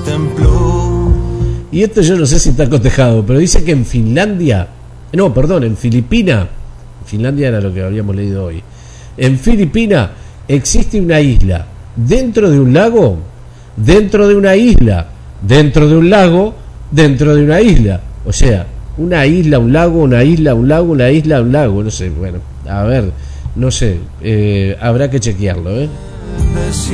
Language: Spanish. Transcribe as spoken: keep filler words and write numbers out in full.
templó. Y esto yo no sé si está cotejado, pero dice que en Finlandia, no, perdón, en Filipina, Finlandia era lo que habíamos leído hoy, en Filipina existe una isla dentro de un lago, dentro de una isla, dentro de un lago, dentro de una isla, o sea, una isla, un lago, una isla, un lago, una isla, un lago, no sé, bueno, a ver, no sé, eh, habrá que chequearlo, ¿eh?